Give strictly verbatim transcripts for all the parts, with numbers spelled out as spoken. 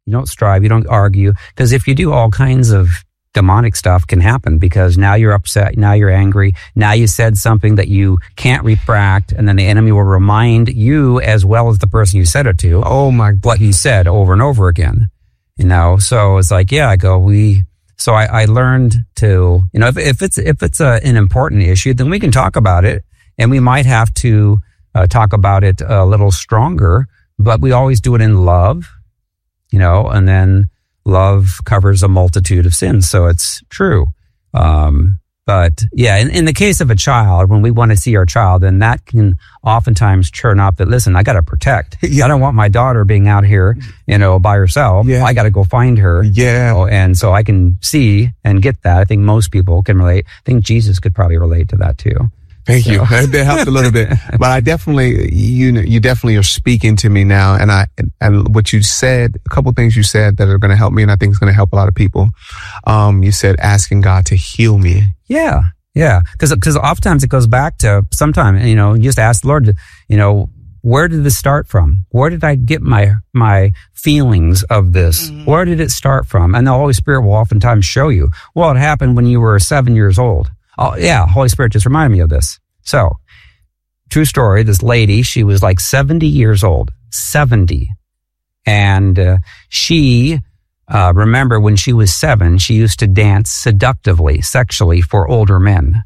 You don't strive. You don't argue. Because if you do, all kinds of demonic stuff can happen, because now you're upset. Now you're angry. Now you said something that you can't retract. And then the enemy will remind you, as well as the person you said it to, oh my, what you said over and over again. You know, so it's like, yeah, I go, we, so I, I learned to, you know, if, if it's, if it's a, an important issue, then we can talk about it, and we might have to uh, talk about it a little stronger, but we always do it in love, you know, and then love covers a multitude of sins. So it's true. Um, but yeah, in, in the case of a child, when we want to see our child, then that can oftentimes churn up that, listen, I got to protect. Yeah. I don't want my daughter being out here, you know, by herself. Yeah. I got to go find her. Yeah. You know, and so I can see and get that. I think most people can relate. I think Jesus could probably relate to that too. Thank so. you. That helped a little bit, but I definitely, you know, you definitely are speaking to me now. And I, and what you said, a couple of things you said that are going to help me, and I think it's going to help a lot of people. Um, you said asking God to heal me. Yeah. Yeah. Cause, cause oftentimes it goes back to sometime, you know, you just ask the Lord, to, you know, where did this start from? Where did I get my, my feelings of this? Mm-hmm. Where did it start from? And the Holy Spirit will oftentimes show you, well, it happened when you were seven years old. Oh, yeah, Holy Spirit just reminded me of this. So, true story, this lady, she was like seventy years old, seventy. And uh, she, uh, remember when she was seven, she used to dance seductively, sexually for older men.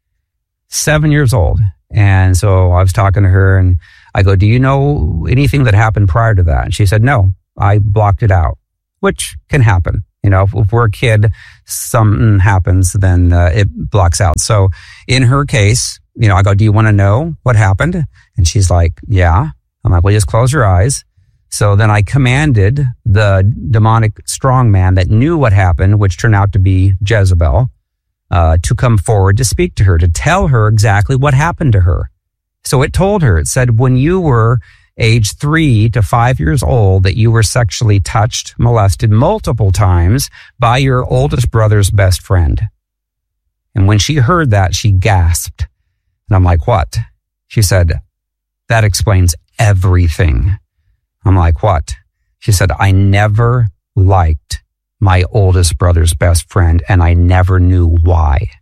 Seven years old. And so I was talking to her and I go, do you know anything that happened prior to that? And she said, no, I blocked it out, which can happen. You know, if, if we're a kid, something happens, then uh, it blocks out. So in her case, you know, I go, do you want to know what happened? And she's like, yeah. I'm like, well, just close your eyes. So then I commanded the demonic strongman that knew what happened, which turned out to be Jezebel, uh, to come forward to speak to her, to tell her exactly what happened to her. So it told her, it said, when you were age three to five years old, that you were sexually touched, molested multiple times by your oldest brother's best friend. And when she heard that, she gasped. And I'm like, what? She said, that explains everything. I'm like, what? She said, I never liked my oldest brother's best friend, and I never knew why.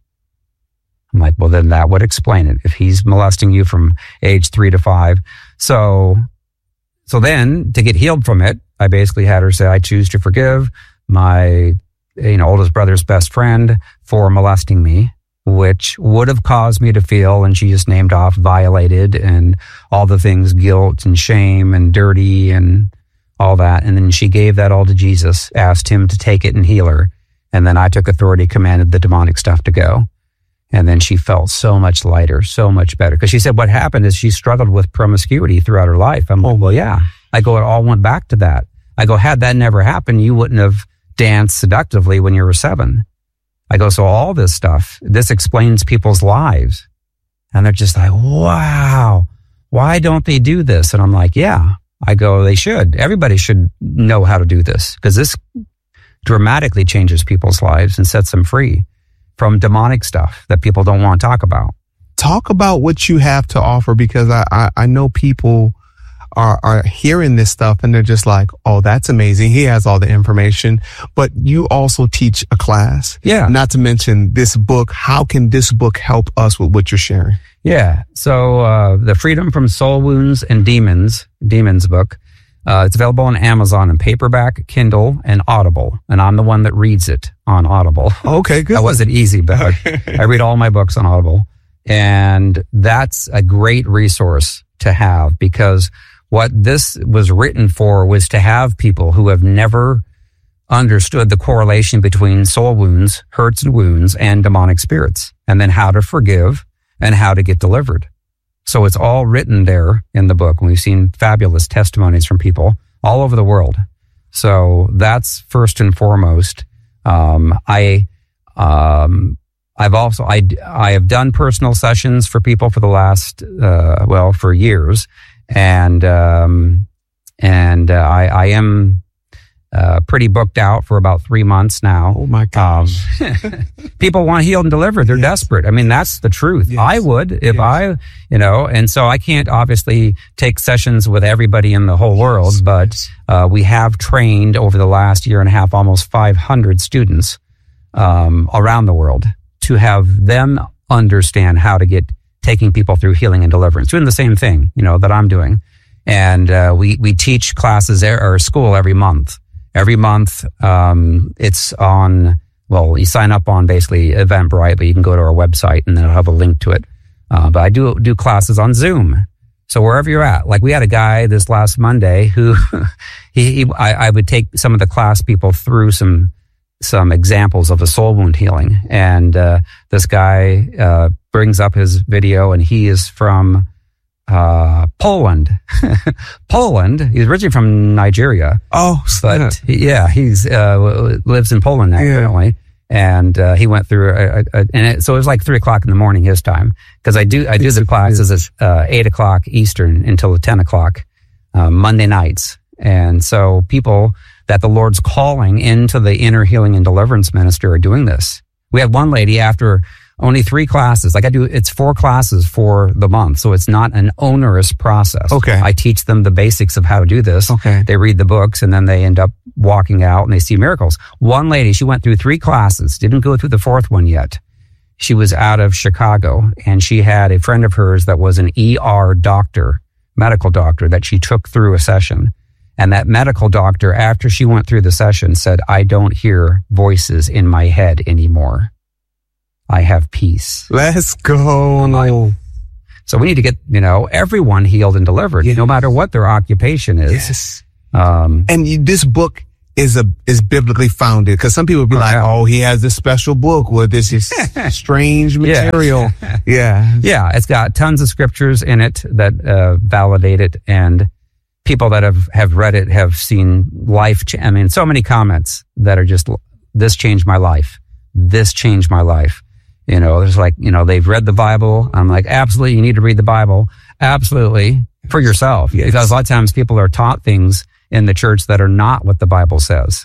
I'm like, well, then that would explain it. If he's molesting you from age three to five. So, so then to get healed from it, I basically had her say, I choose to forgive my, you know, oldest brother's best friend for molesting me, which would have caused me to feel, and she just named off violated and all the things, guilt and shame and dirty and all that. And then she gave that all to Jesus, asked him to take it and heal her. And then I took authority, commanded the demonic stuff to go. And then she felt so much lighter, so much better. Because she said what happened is she struggled with promiscuity throughout her life. I'm like, well, yeah. I go, it all went back to that. I go, had that never happened, you wouldn't have danced seductively when you were seven. I go, so all this stuff, this explains people's lives. And they're just like, wow, why don't they do this? And I'm like, yeah. I go, they should. Everybody should know how to do this, because this dramatically changes people's lives and sets them free from demonic stuff that people don't want to talk about. Talk about what you have to offer, because I, I, I know people are, are hearing this stuff and they're just like, oh, that's amazing. He has all the information, but you also teach a class. Yeah. Not to mention this book. How can this book help us with what you're sharing? Yeah. So, uh, the Freedom from Soul Wounds and Demons, Demons book, uh, it's available on Amazon in paperback, Kindle, and Audible. And I'm the one that reads it on Audible. Okay, good. That wasn't easy, but I read all my books on Audible. And that's a great resource to have, because what this was written for was to have people who have never understood the correlation between soul wounds, hurts and wounds, and demonic spirits, and then how to forgive and how to get delivered. So it's all written there in the book. We've seen fabulous testimonies from people all over the world. So that's first and foremost. Um, I, um, I've also, I, I have done personal sessions for people for the last, uh, well, for years. And, um, and, uh, I, I am, uh, pretty booked out for about three months now. Oh my gosh. Um, people want healed and delivered. They're yes. desperate. I mean, that's the truth. Yes. I would if yes. I, you know, and so I can't obviously take sessions with everybody in the whole yes. world, but uh, we have trained over the last year and a half, almost five hundred students um, around the world to have them understand how to get taking people through healing and deliverance, doing the same thing, you know, that I'm doing. And uh, we, we teach classes or school every month. Every month, um, it's on, well, you sign up on basically Eventbrite, but you can go to our website and then it'll have a link to it. Uh, but I do do classes on Zoom. So wherever you're at, like we had a guy this last Monday who he, he I, I would take some of the class people through some some examples of a soul wound healing. And uh, this guy uh, brings up his video, and he is from uh, Poland. Poland. He's originally from Nigeria. Oh, but he, yeah, he's uh, lives in Poland now, apparently. Yeah. And uh, he went through, a, a, a, and it, so it was like three o'clock in the morning his time, because I do I do the classes at uh, eight o'clock Eastern until ten o'clock uh, Monday nights. And so people that the Lord's calling into the inner healing and deliverance ministry are doing this. We had one lady after only three classes. Like I do, it's four classes for the month, so it's not an onerous process. Okay. I teach them the basics of how to do this. Okay. They read the books, and then they end up walking out and they see miracles. One lady, she went through three classes, didn't go through the fourth one yet. She was out of Chicago, and she had a friend of hers that was an E R doctor, medical doctor, that she took through a session. And that medical doctor, after she went through the session, said, I don't hear voices in my head anymore. I have peace. Let's go. So we need to get, you know, everyone healed and delivered, yes. no matter what their occupation is. Yes. Um, and you, this book is a is biblically founded, because some people be like, yeah. oh, he has this special book with this is strange material. Yeah. yeah. Yeah. It's got tons of scriptures in it that uh, validate it, and people that have, have read it have seen life. Ch- I mean, so many comments that are just, this changed my life. This changed my life. You know, there's like, you know, they've read the Bible. I'm like, absolutely, you need to read the Bible. Absolutely, for yourself. Yes. Because a lot of times people are taught things in the church that are not what the Bible says.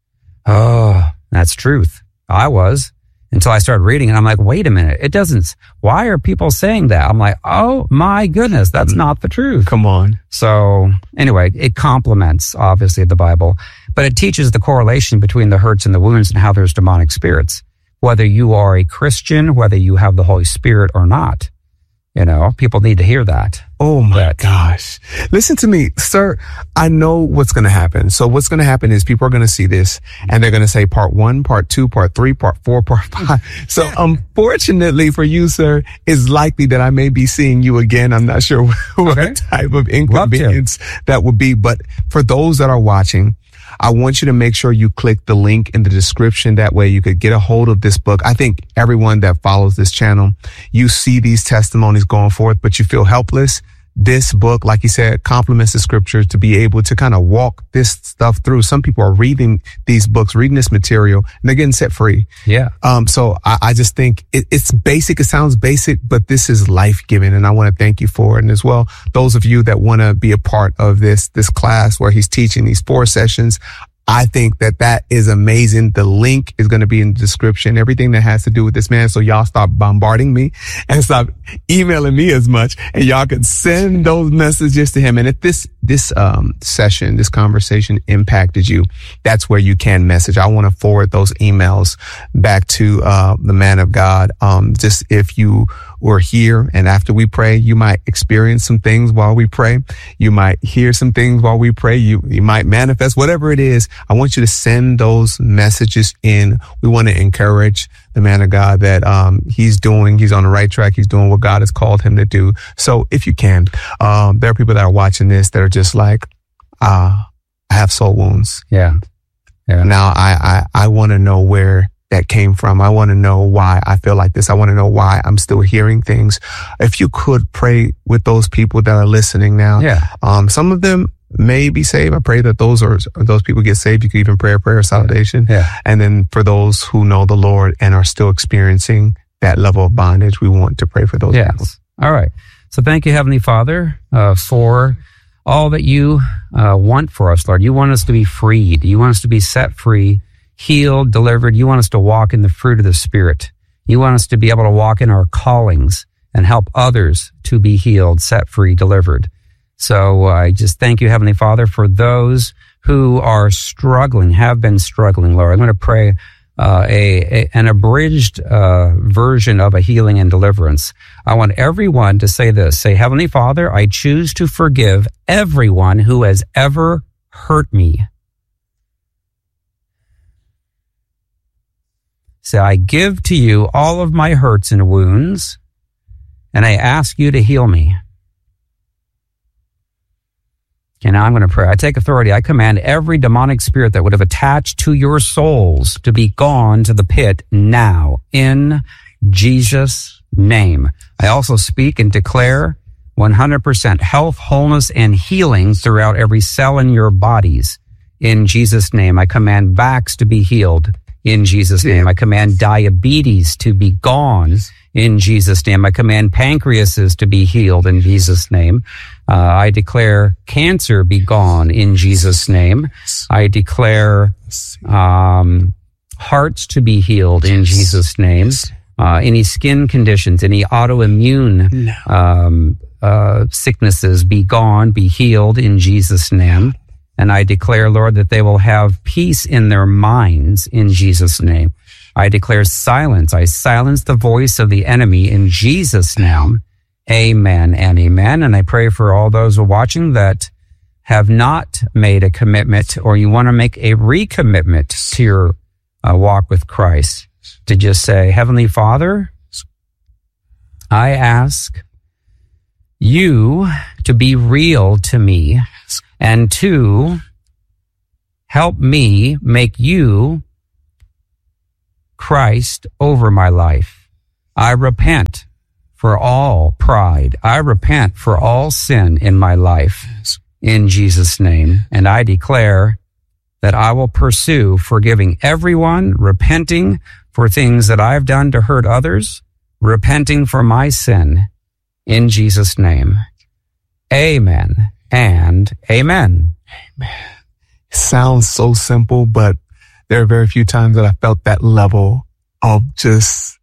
Oh, that's truth. I was, until I started reading it. I'm like, wait a minute. It doesn't, why are people saying that? I'm like, oh my goodness, that's not the truth. Come on. So anyway, it complements obviously the Bible, but it teaches the correlation between the hurts and the wounds and how there's demonic spirits. Whether you are a Christian, whether you have the Holy Spirit or not, you know, people need to hear that. Oh my but, gosh. Listen to me, sir. I know what's going to happen. So what's going to happen is people are going to see this and they're going to say part one, part two, part three, part four, part five. So unfortunately for you, sir, it's likely that I may be seeing you again. I'm not sure what okay. type of inconvenience that would be. But for those that are watching, I want you to make sure you click the link in the description. That way you could get a hold of this book. I think everyone that follows this channel, you see these testimonies going forth, but you feel helpless. This book, like you said, complements the scriptures to be able to kind of walk this stuff through. Some people are reading these books, reading this material, and they're getting set free. Yeah. Um, so I, I just think it, it's basic. It sounds basic, but this is life-giving, and I want to thank you for it. And as well, those of you that want to be a part of this, this class where he's teaching these four sessions, I think that that is amazing. The link is going to be in the description, everything that has to do with this man. So y'all stop bombarding me and stop emailing me as much, and y'all can send those messages to him. And if this, this, um, session, this conversation impacted you, that's where you can message. I want to forward those emails back to, uh, the man of God. Um, just if you were here and after we pray, you might experience some things while we pray. You might hear some things while we pray. You, you might manifest, whatever it is. I want you to send those messages in. We want to encourage the man of God that, um, he's doing, he's on the right track. He's doing what God has called him to do. So if you can, um, there are people that are watching this that are just like, ah, uh, I have soul wounds. Yeah. Yeah. Now I, I, I want to know where that came from. I want to know why I feel like this. I want to know why I'm still hearing things. If you could pray with those people that are listening now. Yeah. Um, some of them may be saved. I pray that those are, those people get saved. You can even pray a prayer of salvation. Yeah. Yeah. And then for those who know the Lord and are still experiencing that level of bondage, we want to pray for those yes. people. All right. So thank you, Heavenly Father, uh, for all that you uh, want for us, Lord. You want us to be freed. You want us to be set free, healed, delivered. You want us to walk in the fruit of the Spirit. You want us to be able to walk in our callings and help others to be healed, set free, delivered. So uh, I just thank you, Heavenly Father, for those who are struggling, have been struggling, Lord. I'm going to pray uh, a, a an abridged uh, version of a healing and deliverance. I want everyone to say this. Say, Heavenly Father, I choose to forgive everyone who has ever hurt me. Say, I give to you all of my hurts and wounds, and I ask you to heal me. Okay, now I'm going to pray. I take authority. I command every demonic spirit that would have attached to your souls to be gone to the pit now, in Jesus' name. I also speak and declare one hundred percent health, wholeness, and healing throughout every cell in your bodies. In Jesus' name, I command backs to be healed. In Jesus' name, I command diabetes to be gone. In Jesus' name, I command pancreases to be healed. In Jesus' name, uh, I declare cancer be gone. In Jesus' name, I declare um, hearts to be healed. In Jesus' name, uh, any skin conditions, any autoimmune um, uh, sicknesses be gone, be healed. In Jesus' name. And I declare, Lord, that they will have peace in their minds in Jesus' name. I declare silence. I silence the voice of the enemy in Jesus' name. Amen and amen. And I pray for all those who are watching that have not made a commitment, or you want to make a recommitment to your uh, walk with Christ, to just say, Heavenly Father, I ask you to be real to me, and to help me make you Christ over my life. I repent for all pride. I repent for all sin in my life in Jesus' name. And I declare that I will pursue forgiving everyone, repenting for things that I've done to hurt others, repenting for my sin in Jesus' name. Amen. And amen. Amen. It sounds so simple, but there are very few times that I felt that level of just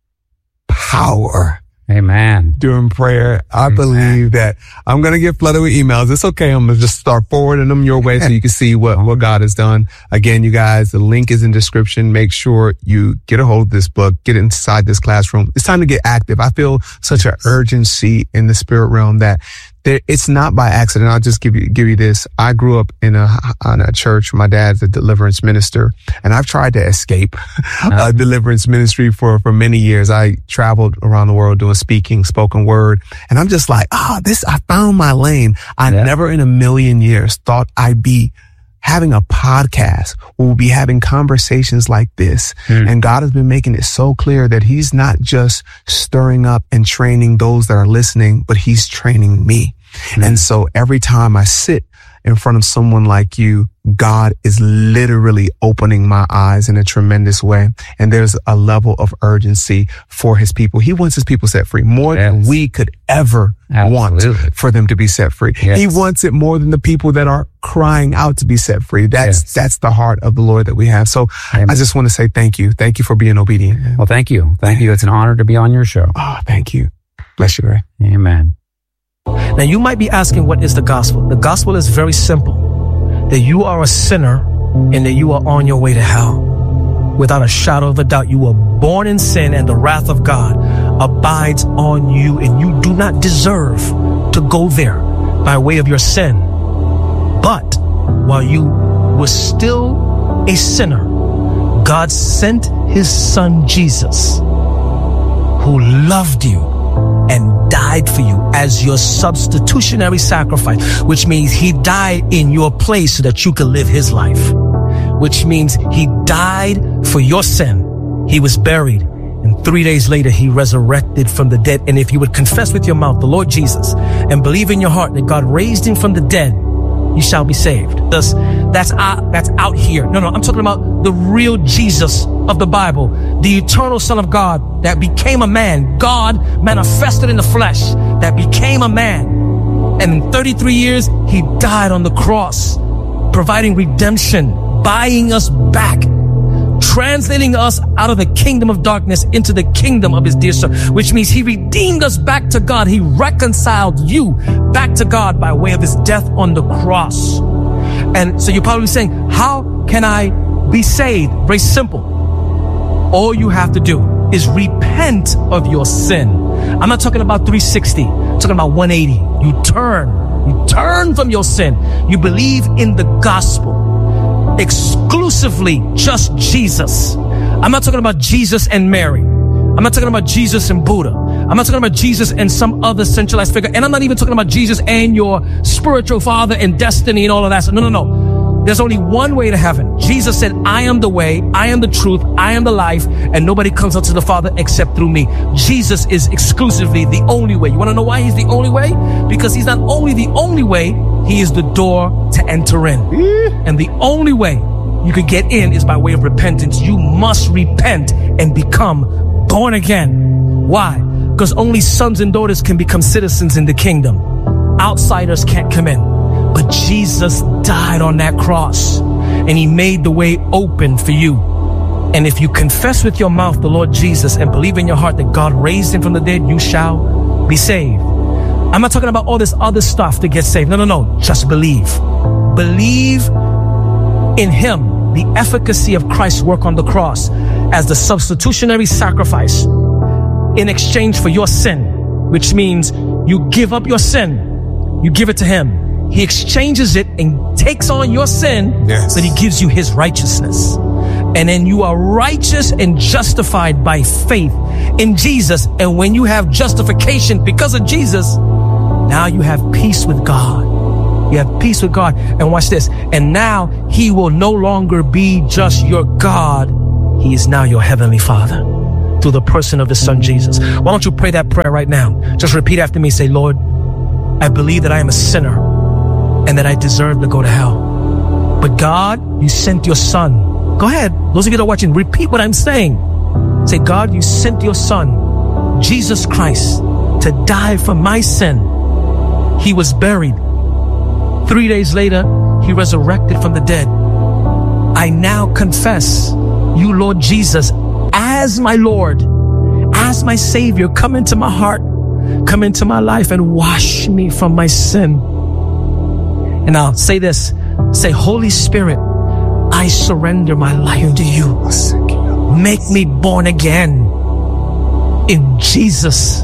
power. Amen. During prayer, I Amen. believe that I'm going to get flooded with emails. It's okay. I'm going to just start forwarding them your way so you can see what, what God has done. Again, you guys, the link is in the description. Make sure you get a hold of this book, get inside this classroom. It's time to get active. I feel such an urgency in the spirit realm that there, it's not by accident. I'll just give you, give you this. I grew up in a, on a church. My dad's a deliverance minister, and I've tried to escape uh, deliverance ministry for, for many years. I traveled around the world doing speaking, spoken word, and I'm just like, ah, oh, this, I found my lane. I yeah. never in a million years thought I'd be having a podcast where we'll be having conversations like this. Mm. And God has been making it so clear that he's not just stirring up and training those that are listening, but he's training me. Mm. And so every time I sit in front of someone like you, God is literally opening my eyes in a tremendous way. And there's a level of urgency for his people. He wants his people set free more yes. than we could ever Absolutely. want for them to be set free. Yes. He wants it more than the people that are crying out to be set free. That's, yes. that's the heart of the Lord that we have. So Amen. I just want to say thank you. Thank you for being obedient. Well, thank you. Thank you. It's an honor to be on your show. Oh, thank you. Bless you, Ray. Amen. Now, you might be asking, what is the gospel? The gospel is very simple. That you are a sinner and that you are on your way to hell. Without a shadow of a doubt, you were born in sin and the wrath of God abides on you, and you do not deserve to go there by way of your sin. But while you were still a sinner, God sent his son Jesus, who loved you and died for you as your substitutionary sacrifice, which means he died in your place so that you could live his life, which means he died for your sin. He was buried, and three days later he resurrected from the dead. And if you would confess with your mouth the Lord Jesus and believe in your heart that God raised him from the dead, you shall be saved. Thus, that's out, that's out here. No, no, I'm talking about the real Jesus of the Bible, the eternal Son of God that became a man, God manifested in the flesh, that became a man And in thirty-three years, he died on the cross, providing redemption, buying us back, translating us out of the kingdom of darkness into the kingdom of his dear son, which means he redeemed us back to God. He reconciled you back to God by way of his death on the cross. And so you're probably saying, how can I be saved? Very simple. All you have to do is repent of your sin. I'm not talking about three sixty. I'm talking about one eighty. You turn. You turn from your sin. You believe in the gospel. Exclusively just Jesus. I'm not talking about Jesus and Mary. I'm not talking about Jesus and Buddha. I'm not talking about Jesus and some other centralized figure. And I'm not even talking about Jesus and your spiritual father and destiny and all of that. So no, no, no. There's only one way to heaven. Jesus said, I am the way, I am the truth, I am the life, and nobody comes unto the Father except through me. Jesus is exclusively the only way. You want to know why he's the only way? Because he's not only the only way, he is the door to enter in. And the only way you could get in is by way of repentance. You must repent and become born again. Why? Because only sons and daughters can become citizens in the kingdom. Outsiders can't come in. But Jesus died on that cross and he made the way open for you. And if you confess with your mouth the Lord Jesus and believe in your heart that God raised him from the dead, you shall be saved. I'm not talking about all this other stuff to get saved. No, no, no. Just believe. Believe in him, the efficacy of Christ's work on the cross as the substitutionary sacrifice in exchange for your sin, which means you give up your sin. You give it to him. He exchanges it and takes on your sin, yes. But he gives you his righteousness. And then you are righteous and justified by faith in Jesus. And when you have justification because of Jesus, now you have peace with God. You have peace with God. And watch this. And now he will no longer be just your God. He is now your heavenly Father through the person of his son, Jesus. Why don't you pray that prayer right now? Just repeat after me. Say, Lord, I believe that I am a sinner and that I deserve to go to hell. But God, you sent your son. Go ahead. Those of you that are watching, repeat what I'm saying. Say, God, you sent your son, Jesus Christ, to die for my sin. He was buried. Three days later, he resurrected from the dead. I now confess you, Lord Jesus, as my Lord, as my Savior. Come into my heart, come into my life and wash me from my sin. And I'll say this, say, Holy Spirit, I surrender my life to you. Make me born again in Jesus'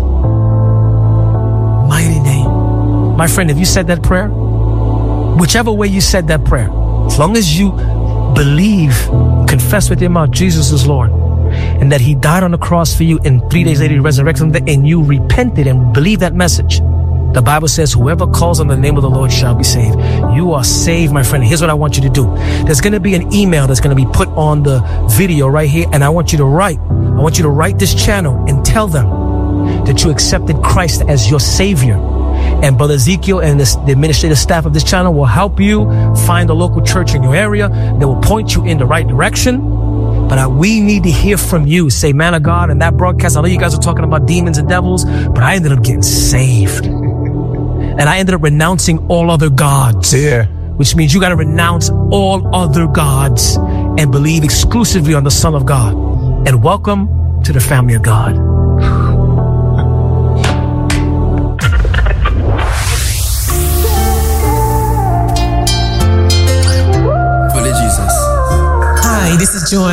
mighty name. My friend, if you said that prayer, whichever way you said that prayer, as long as you believe, confess with your mouth, Jesus is Lord, and that he died on the cross for you, and three days later he resurrected from and you repented and believe that message, the Bible says, whoever calls on the name of the Lord shall be saved. You are saved, my friend. Here's what I want you to do. There's going to be an email that's going to be put on the video right here. And I want you to write. I want you to write this channel and tell them that you accepted Christ as your Savior. And Brother Ezekiel and the, the administrative staff of this channel will help you find a local church in your area. They will point you in the right direction. But I, we need to hear from you. Say, man of God, in that broadcast, I know you guys are talking about demons and devils, but I ended up getting saved. And I ended up renouncing all other gods. Yeah. Which means you got to renounce all other gods and believe exclusively on the Son of God. And welcome to the family of God.